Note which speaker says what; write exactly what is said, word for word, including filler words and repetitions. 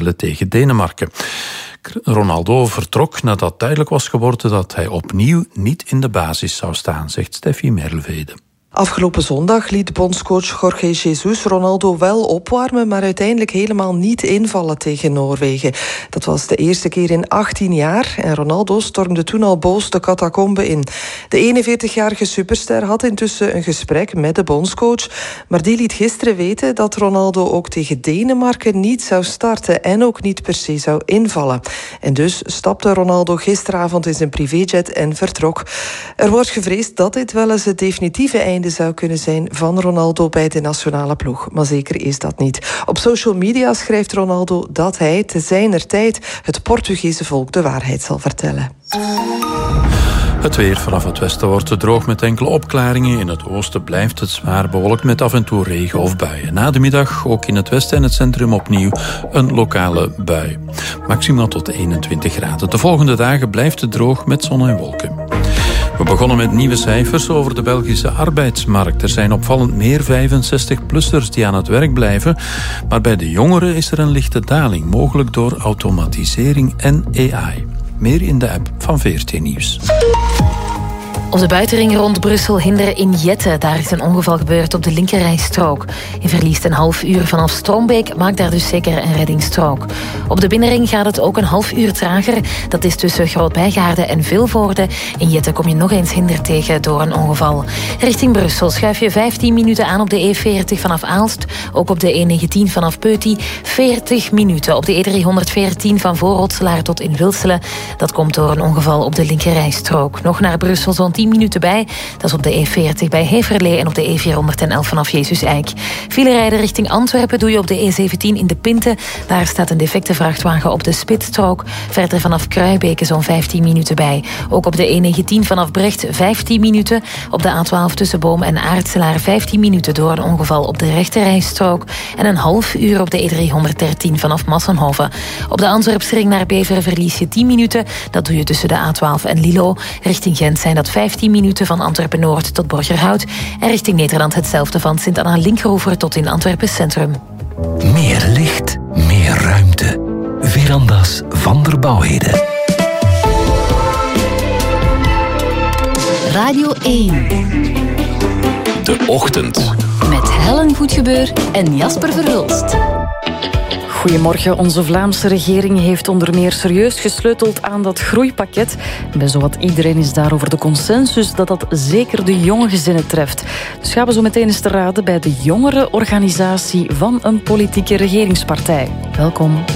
Speaker 1: spelen tegen Denemarken. Ronaldo vertrok nadat duidelijk was geworden dat hij opnieuw niet in de basis zou staan, zegt Steffi Merlevede.
Speaker 2: Afgelopen zondag liet bondscoach Jorge Jesus Ronaldo wel opwarmen, maar uiteindelijk helemaal niet invallen tegen Noorwegen. Dat was de eerste keer in achttien jaar en Ronaldo stormde toen al boos de catacombe in. De eenenveertigjarige superster had intussen een gesprek met de bondscoach, maar die liet gisteren weten dat Ronaldo ook tegen Denemarken niet zou starten en ook niet per se zou invallen. En dus stapte Ronaldo gisteravond in zijn privéjet en vertrok. Er wordt gevreesd dat dit wel eens het definitieve einde zou kunnen zijn van Ronaldo bij de nationale ploeg. Maar zeker is dat niet. Op social media schrijft Ronaldo dat hij te zijner tijd het Portugese volk de waarheid zal vertellen.
Speaker 1: Het weer vanaf het westen wordt het droog met enkele opklaringen. In het oosten blijft het zwaar bewolkt met af en toe regen of buien. Na de middag ook in het westen en het centrum opnieuw een lokale bui. Maximaal tot eenentwintig graden. De volgende dagen blijft het droog met zon en wolken. We begonnen met nieuwe cijfers over de Belgische arbeidsmarkt. Er zijn opvallend meer vijfenzestig-plussers die aan het werk blijven. Maar bij de jongeren is er een lichte daling, mogelijk door automatisering en A I. Meer in de app van V R T Nieuws.
Speaker 3: Op de buitenring rond Brussel hinderen in Jette. Daar is een ongeval gebeurd op de linkerrijstrook. Je verliest een half uur vanaf Strombeek, maakt daar dus zeker een reddingsstrook. Op de binnenring gaat het ook een half uur trager. Dat is tussen Groot-Bijgaarde en Vilvoorde. In Jette kom je nog eens hinder tegen door een ongeval. Richting Brussel schuif je vijftien minuten aan op de E veertig vanaf Aalst. Ook op de E negentien vanaf Peuty. veertig minuten op de E driehonderdveertien van Voorrotselaar tot in Wilselen. Dat komt door een ongeval op de linkerrijstrook. Nog naar Brussel zo'n tien minuten bij. Dat is op de E veertig bij Heverlee en op de E vierhonderdelf vanaf Jezus Eik. File rijden richting Antwerpen doe je op de E zeventien in de Pinte. Daar staat een defecte vrachtwagen op de spitsstrook. Verder vanaf Kruibeke zo'n vijftien minuten bij. Ook op de E negentien vanaf Brecht vijftien minuten. Op de A twaalf tussen Boom en Aartselaar vijftien minuten door een ongeval op de rechterrijstrook. En een half uur op de E driehonderddertien vanaf Massenhoven. Op de Antwerpsring naar Beveren verlies je tien minuten. Dat doe je tussen de A twaalf en Lilo. Richting Gent zijn dat vijftien minuten van Antwerpen-Noord tot Borgerhout. En richting Nederland hetzelfde van Sint-Anna-Linkhoever tot in Antwerpen Centrum.
Speaker 4: Meer licht, meer ruimte. Verandas van der Bouwheden.
Speaker 5: Radio één.
Speaker 4: De Ochtend.
Speaker 5: Met Helen Goedgebeur en Jasper Verhulst.
Speaker 6: Goedemorgen. Onze Vlaamse regering heeft onder meer serieus gesleuteld aan dat groeipakket. Bij zowat iedereen is daarover de consensus dat dat zeker de jonge gezinnen treft. Dus gaan we zo meteen eens te raden bij de jongerenorganisatie van een politieke regeringspartij. Welkom.